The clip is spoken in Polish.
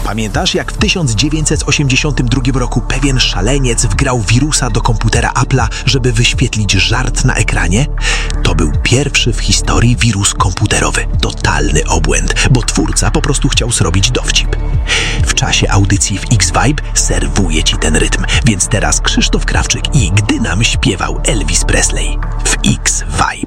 Pamiętasz, jak w 1982 roku pewien szaleniec wgrał wirusa do komputera Apple'a, żeby wyświetlić żart na ekranie? To był pierwszy w historii wirus komputerowy. Totalny obłęd, bo twórca po prostu chciał zrobić dowcip. W czasie audycji w X-Vibe serwuję ci ten rytm, więc teraz Krzysztof Krawczyk i Gdy nam śpiewał Elvis Presley w X-Vibe.